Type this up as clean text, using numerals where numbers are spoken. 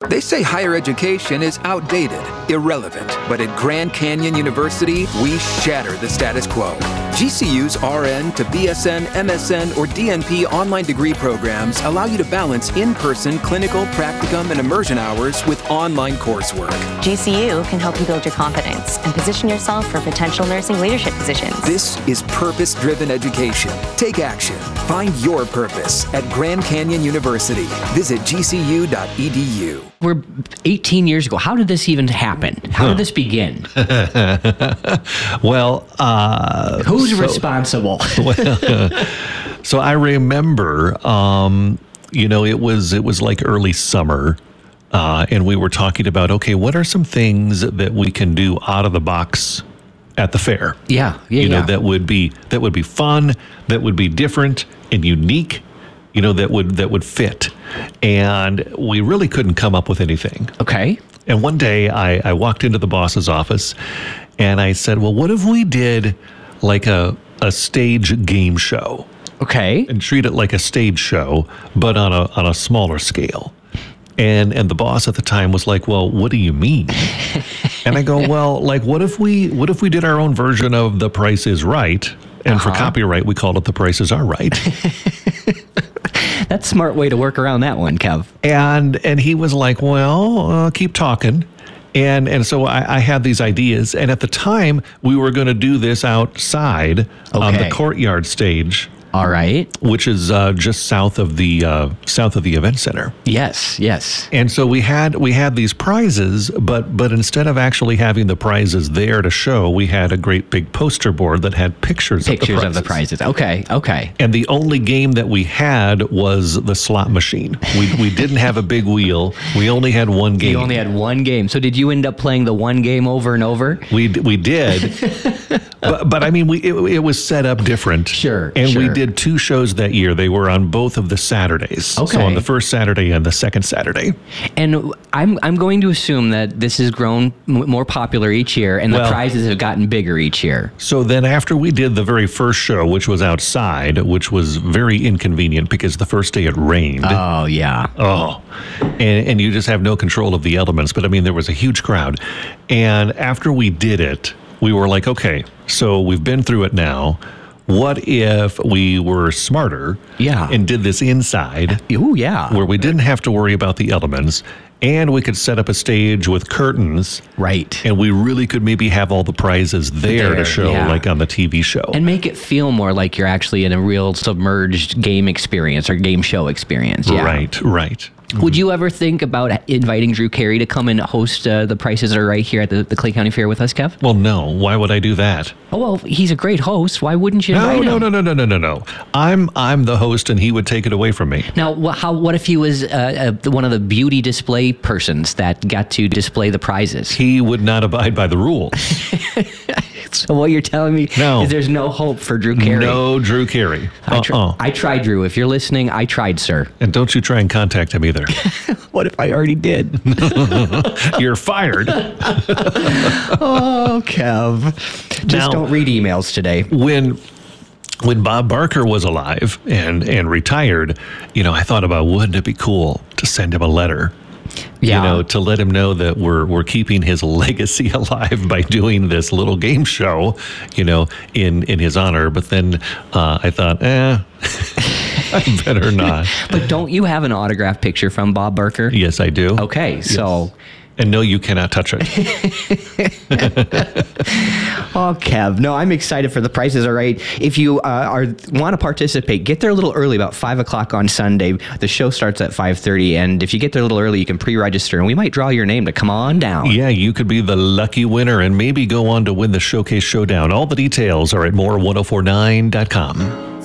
They say higher education is outdated, irrelevant, but at Grand Canyon University, we shatter the status quo. GCU's RN to BSN, MSN, or DNP online degree programs allow you to balance in-person clinical, practicum, and immersion hours with online coursework. GCU can help you build your confidence and position yourself for potential nursing leadership positions. This is purpose-driven education. Take action. Find your purpose at Grand Canyon University. Visit gcu.edu. We're 18 years ago. How did this even happen? How did this begin? Well, who's responsible? So I remember, it was like early summer, and we were talking about, okay, what are some things that we can do out of the box at the fair? Yeah. That would be fun, that would be different and unique. That would fit. And we really couldn't come up with anything. Okay. And one day I walked into the boss's office and I said, well, what if we did like a stage game show? Okay. And treat it like a stage show, but on a smaller scale. And the boss at the time was like, well, what do you mean? And I go, well, like, what if we did our own version of The Price is Right? And for copyright, we called it The Prices Are Right. That's a smart way to work around that one, Kev. And he was like, well, keep talking. And so I had these ideas. And at the time, we were going to do this outside on the courtyard stage. All right. Which is just south of the event center. Yes. And so we had these prizes, but instead of actually having the prizes there to show, we had a great big poster board that had pictures of the prizes. Okay. And the only game that we had was the slot machine. We didn't have a big wheel. We only had one game. You only had one game. So did you end up playing the one game over and over? We did. but I mean, it was set up different. Sure. And we did 2 shows that year. They were on both of the Saturdays. Okay. So on the first Saturday and the second Saturday. And I'm going to assume that this has grown more popular each year, and the prizes have gotten bigger each year. So then after we did the very first show, which was outside, which was very inconvenient because the first day it rained. Oh, yeah. Oh. And you just have no control of the elements. But I mean, there was a huge crowd. And after we did it, we were like, okay, so we've been through it now. What if we were smarter and did this inside? Ooh, yeah. Where we didn't have to worry about the elements, and we could set up a stage with curtains. Right. And we really could maybe have all the prizes there to show, like on the TV show. And make it feel more like you're actually in a real submerged game experience or game show experience. Yeah. Right. Would you ever think about inviting Drew Carey to come and host The Prices Are Right here at the Clay County Fair with us, Kev? Well, no. Why would I do that? Oh, well, he's a great host. Why wouldn't you invite him? No. I'm the host, and he would take it away from me. Now, what if he was one of the beauty display persons that got to display the prizes? He would not abide by the rules. So what you're telling me is there's no hope for Drew Carey? No Drew Carey. I tried, Drew. If you're listening, I tried, sir. And don't you try and contact him either. What if I already did? You're fired. Oh, Kev. Just don't read emails today. When Bob Barker was alive and retired, I thought about, wouldn't it be cool to send him a letter? To let him know that we're keeping his legacy alive by doing this little game show, in his honor. But then I thought, I better not. But don't you have an autographed picture from Bob Barker? Yes, I do. Okay, yes. So... And no, you cannot touch it. Oh, Kev. No, I'm excited for The Prices Are Right. If you want to participate, get there a little early, about 5 o'clock on Sunday. The show starts at 5:30, and if you get there a little early, you can pre-register, and we might draw your name to come on down. Yeah, you could be the lucky winner and maybe go on to win the Showcase Showdown. All the details are at more1049.com.